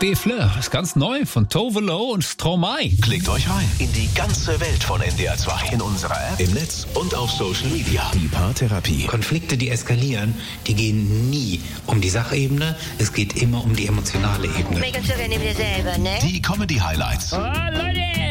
B-Fleur ist ganz neu von Tove Lo und Stromae. Klickt euch rein in die ganze Welt von NDR 2. In unserer App, im Netz und auf Social Media. Die Paartherapie. Konflikte, die eskalieren, die gehen nie um die Sachebene. Es geht immer um die emotionale Ebene. Die Comedy-Highlights. Oh, Leute!